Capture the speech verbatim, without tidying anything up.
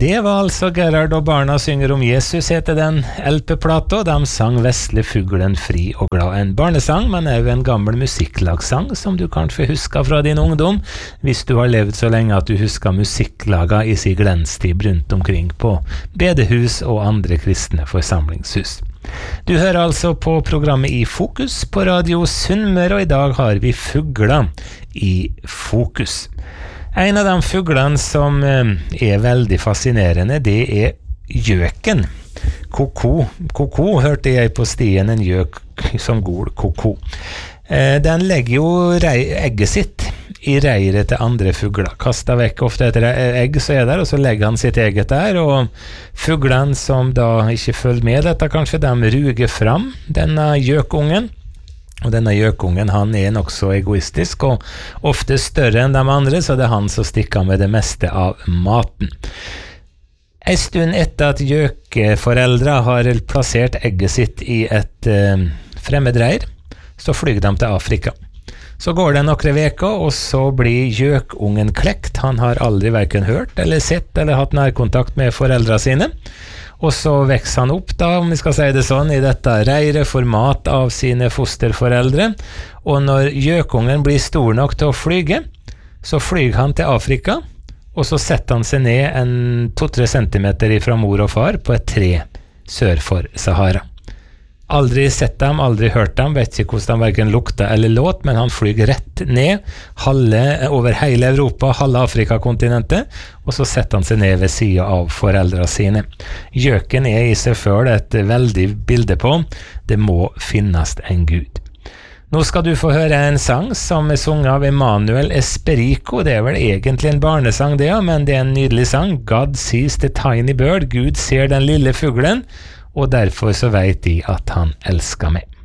Det var altså Gerhard og barna synger om Jesus, heter den L P-plata. De sang Vesle fuglen fri og glad. En barnesang, men også en gammel musikklagsang som du kanskje husker fra din ungdom, hvis du har levd så lenge at du husker musikklaga i sin glenstid rundt omkring på bedehus og andre kristne forsamlingshus. Du hører altså på programmet I Fokus på Radio Sunnmøre, og i dag har vi fugler i fokus. En av de fuglene som er veldig fascinerende, det er gjøken. Koko. Koko hørte jeg på stien, en gjøk som gol koko. Den legger jo egget sitt i reiret til andre fugler. Kastet vekk ofte etter egg så er der, og så legger han sitt eget der, og fuglene som da ikke følger med dette kanskje, de ruger fram denne gjøkungen. Og denne gjøkungen, han er nok så egoistisk, og ofte større enn de andre, så det er han som stikker med det meste av maten. En stund etter at gjøkeforeldre har plassert egget sitt i et eh, fremmedreir, så flyger de til Afrika. Så går det noen veker, og så blir gjøkungen klekt. Han har aldri hverken hørt eller sett eller hatt nærkontakt med foreldrene sine. Og så vekser han opp da, om vi skal si det sånn, i dette reire format av sine fosterforeldre. Og når gjøkungen blir stor nok til å flyge, så flyger han til Afrika, og så setter han seg ned en to-tre centimeter fra mor og far på et tre sør for Sahara. Aldri sett dem, aldri hørt dem, vet ikke hvordan de hverken lukta eller låt, men han flyger rett ned, halve, over hele Europa, halve Afrikakontinentet, og så setter han seg ned ved siden av foreldrene sine. Gjøken er i seg selv et veldig bilde på, det må finnes en Gud. Nå skal du få høre en sang som er sunget av Emanuel Esperico. Det er vel egentlig en barnesang det, men det er en nydelig sang. God sees the tiny bird, Gud ser den lille fuglen, og derfor så vet de at han elsker meg.